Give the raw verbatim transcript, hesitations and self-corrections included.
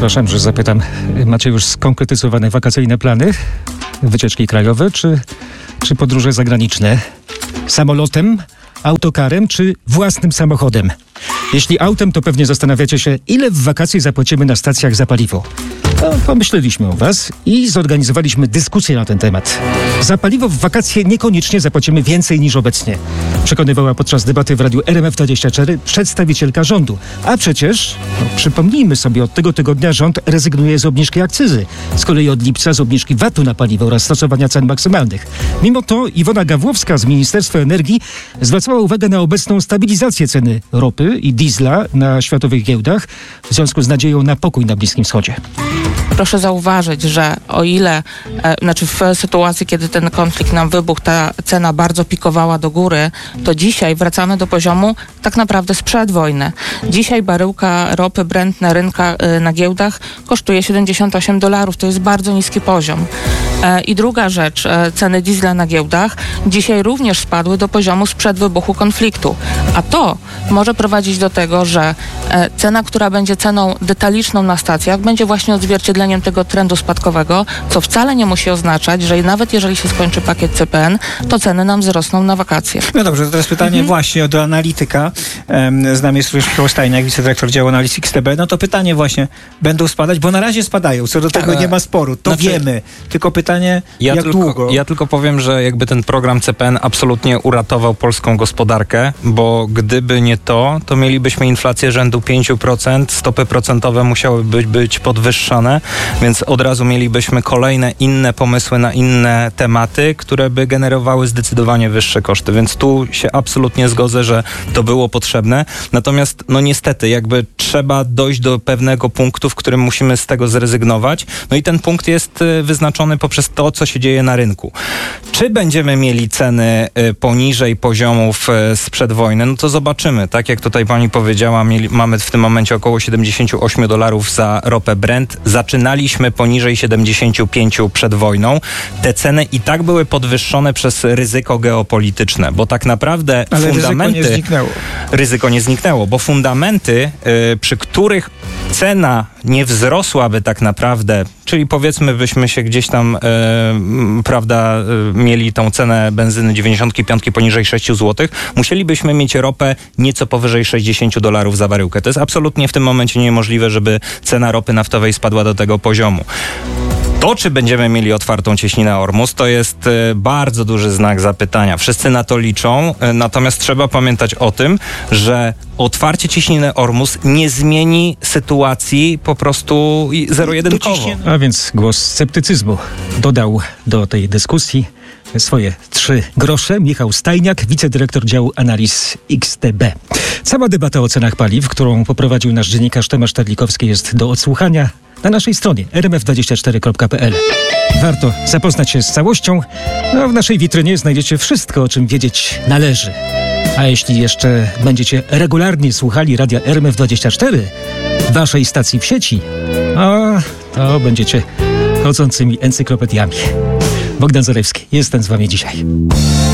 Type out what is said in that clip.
przepraszam, że zapytam. Macie już skonkretyzowane wakacyjne plany? Wycieczki krajowe czy, czy podróże zagraniczne? Samolotem, autokarem czy własnym samochodem? Jeśli autem, to pewnie zastanawiacie się, ile w wakacje zapłacimy na stacjach za paliwo. No, pomyśleliśmy o was i zorganizowaliśmy dyskusję na ten temat. Za paliwo w wakacje niekoniecznie zapłacimy więcej niż obecnie, przekonywała podczas debaty w Radiu R M F dwadzieścia cztery przedstawicielka rządu. A przecież, no, przypomnijmy sobie, od tego tygodnia rząd rezygnuje z obniżki akcyzy. Z kolei od lipca z obniżki V A T-u na paliwo oraz stosowania cen maksymalnych. Mimo to Iwona Gawłowska z Ministerstwa Energii zwracała uwagę na obecną stabilizację ceny ropy i diesla na światowych giełdach w związku z nadzieją na pokój na Bliskim Wschodzie. Proszę zauważyć, że o ile, e, znaczy w sytuacji, kiedy ten konflikt nam wybuchł, ta cena bardzo pikowała do góry, to dzisiaj wracamy do poziomu tak naprawdę sprzed wojny. Dzisiaj baryłka ropy Brent na rynkach, e, na giełdach kosztuje siedemdziesiąt osiem dolarów. To jest bardzo niski poziom. E, I druga rzecz, e, ceny diesla na giełdach dzisiaj również spadły do poziomu sprzed wybuchu konfliktu. A to może prowadzić do tego, że e, cena, która będzie ceną detaliczną na stacjach, będzie właśnie odzwierciedleniem tego trendu spadkowego, co wcale nie musi oznaczać, że nawet jeżeli się skończy pakiet C P N, to ceny nam wzrosną na wakacje. No dobrze, to teraz pytanie mhm. właśnie do analityka. Z nami jest również Michał Stajniak, wicedyrektor działu analiz X T B. No to pytanie właśnie, będą spadać? Bo na razie spadają, co do tego nie ma sporu. To znaczy, wiemy. Tylko pytanie, ja jak tylko, długo? Ja tylko powiem, że jakby ten program C P N absolutnie uratował polską gospodarkę, bo gdyby nie to, to mielibyśmy inflację rzędu pięć procent, stopy procentowe musiałyby być podwyższane, więc od razu mielibyśmy kolejne inne pomysły na inne tematy, które by generowały zdecydowanie wyższe koszty, więc tu się absolutnie zgodzę, że to było potrzebne. Natomiast no niestety jakby trzeba dojść do pewnego punktu, w którym musimy z tego zrezygnować. No i ten punkt jest wyznaczony poprzez to, co się dzieje na rynku. Czy będziemy mieli ceny poniżej poziomów sprzed wojny? No to zobaczymy. Tak jak tutaj pani powiedziała, mieli, mamy w tym momencie około siedemdziesiąt osiem dolarów za ropę Brent. Zaczynaliśmy poniżej siedemdziesiąt pięć przed wojną. Te ceny i tak były podwyższone przez ryzyko geopolityczne, bo tak naprawdę Ale fundamenty... ryzyko nie zniknęło. Ryzyko nie zniknęło, bo fundamenty, yy, przy których cena nie wzrosłaby tak naprawdę, czyli powiedzmy byśmy się gdzieś tam, yy, prawda, yy, mieli tą cenę benzyny dziewięćdziesiąt pięć poniżej sześć złotych, musielibyśmy mieć ropę nieco powyżej sześćdziesiąt dolarów za baryłkę. To jest absolutnie w tym momencie niemożliwe, żeby cena ropy naftowej spadła do tego poziomu. To, czy będziemy mieli otwartą cieśninę Ormus, to jest y, bardzo duży znak zapytania. Wszyscy na to liczą, y, natomiast trzeba pamiętać o tym, że otwarcie cieśniny Ormus nie zmieni sytuacji po prostu zero-jedynkowo. A więc głos sceptycyzmu dodał do tej dyskusji swoje trzy grosze Michał Stajniak, wicedyrektor działu analiz X T B. Cała debata o cenach paliw, którą poprowadził nasz dziennikarz Tomasz Terlikowski, jest do odsłuchania na naszej stronie r m f dwadzieścia cztery kropka p l. Warto zapoznać się z całością. No, w naszej witrynie znajdziecie wszystko, o czym wiedzieć należy. A jeśli jeszcze będziecie regularnie słuchali radia R M F dwadzieścia cztery, waszej stacji w sieci, o, to będziecie chodzącymi encyklopediami. Bogdan Zarewski, jestem z wami dzisiaj.